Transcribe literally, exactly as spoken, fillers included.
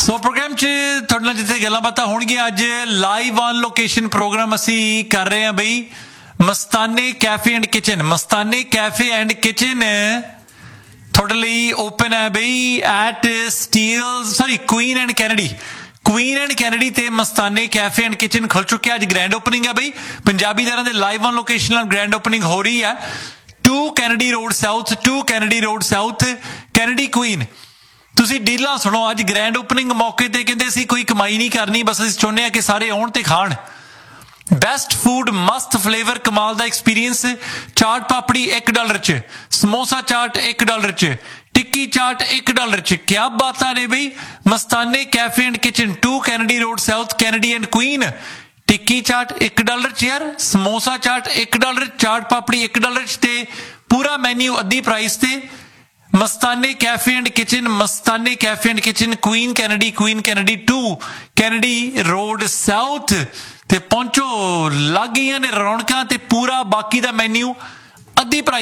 ਸੋ programme 'ਚ ਤੁਹਾਡੇ ਨਾਲ ਜਿੱਥੇ ਗੱਲਾਂ ਬਾਤਾਂ ਹੋਣਗੀਆਂ ਅੱਜ ਲਾਈਵ ਔਨ ਲੋਕੇਸ਼ਨ ਪ੍ਰੋਗਰਾਮ ਅਸੀਂ ਕਰ ਰਹੇ ਹਾਂ ਬਈ ਮਸਤਾਨੇ cafe and kitchen Mastaney cafe and kitchen ਤੁਹਾਡੇ ਲਈ ਓਪਨ ਹੈ ਬਈ at steel sorry Queen and Kennedy Queen and Kennedy ਤੇ ਮਸਤਾਨੇ ਕੈਫੇ ਐਂਡ ਕਿਚਨ ਖੁੱਲ ਚੁੱਕਿਆ ਅੱਜ ਗ੍ਰੈਂਡ ਓਪਨਿੰਗ ਹੈ ਬਈ ਪੰਜਾਬੀ ਦਰਾਂ ਦੇ ਲਾਈਵ ਔਨ ਲੋਕੇਸ਼ਨ ਨਾਲ ਗ੍ਰੈਂਡ ਓਪਨਿੰਗ ਹੋ ਰਹੀ ਹੈ to Kennedy road south to Kennedy road south Kennedy Queen ਤੁਸੀਂ ਡੀਲਾਂ ਸੁਣੋ ਅੱਜ ਗ੍ਰੈਂਡ ਓਪਨਿੰਗ ਮੌਕੇ ਤੇ ਕਹਿੰਦੇ ਅਸੀਂ ਕੋਈ ਕਮਾਈ ਨਹੀਂ ਕਰਨੀ ਬਸ ਅਸੀਂ ਚਾਹੁੰਦੇ ਹਾਂ ਕਿ ਸਾਰੇ ਆਉਣ ਤੇ ਖਾਣ ਬੈਸਟ ਫੂਡ ਮਸਤ ਫਲੇਵਰ ਕਮਾਲ ਦਾ ਐਕਸਪੀਰੀਅੰਸ ਚਾਟ ਪਾਪੜੀ ਇੱਕ ਡਾਲਰ 'ਚ ਸਮੋਸਾ ਚਾਟ ਇੱਕ ਡਾਲਰ 'ਚ ਟਿੱਕੀ ਚਾਟ ਇੱਕ ਡਾਲਰ 'ਚ ਕਿਆ ਬਾਤਾਂ ਨੇ ਬਈ ਮਸਤਾਨੇ cafe and kitchen to Kennedy road south Kennedy and Queen ਟਿੱਕੀ ਚਾਟ ਇੱਕ ਡਾਲਰ 'ਚ ਯਾਰ ਸਮੋਸਾ ਚਾਟ ਇੱਕ ਡਾਲਰ ਚਾਟ ਪਾਪੜੀ ਇੱਕ ਡਾਲਰ 'ਚ ਤੇ ਪੂਰਾ ਮੈਨਿਊ ਅੱਧੀ ਪ੍ਰਾਈਸ ਤੇ ਮਸਤਾਨੇ cafe and kitchen Mastaney cafe and kitchen Queen Kennedy Queen Kennedy to Kennedy road south ਤੇ ਪਹੁੰਚੋ ਲੱਗ ਗਈਆਂ ਨੇ ਰੌਣਕਾਂ ਤੇ ਪੂਰਾ ਬਾਕੀ ਦਾ ਮੈਨਿਊ ਅੱਧੀ ਪ੍ਰਾਈਸ